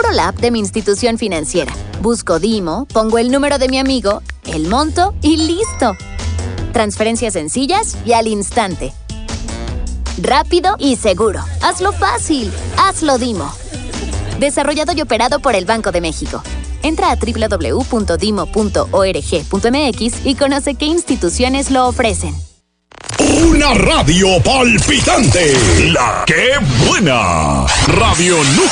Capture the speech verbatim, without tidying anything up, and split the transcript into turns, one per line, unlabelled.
Abro la app de mi institución financiera, busco Dimo, pongo el número de mi amigo, el monto y ¡listo! Transferencias sencillas y al instante. Rápido y seguro. Hazlo fácil. Hazlo Dimo. Desarrollado y operado por el Banco de México. Entra a doble u doble u doble u punto dimo punto org punto m x y conoce qué instituciones lo ofrecen.
Una radio palpitante. La que buena. Radio Núcleo.